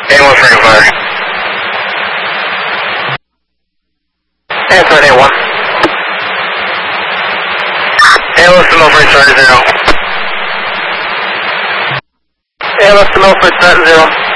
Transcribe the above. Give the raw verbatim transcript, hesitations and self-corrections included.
A one for fire. Answer A one. A L S to Milford, start zero. A L S to Milford, start zero.